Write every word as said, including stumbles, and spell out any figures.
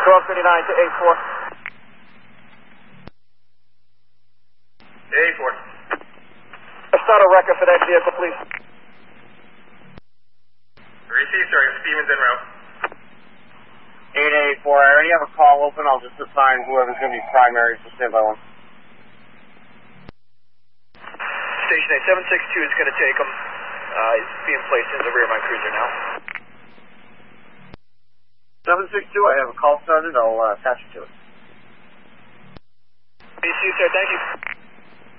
twelve thirty-nine to eight four. eight four. Start a record for that vehicle, please. Receive, sir. Stevens en route. eight eight four, I already have a call open. I'll just assign whoever's going to be primary for standby one. Station eight seven six two is going to take him. Uh, he's being placed in the rear of my cruiser now. seven six two, I have a call started. I'll uh, attach it to it. B C, sir. Thank you.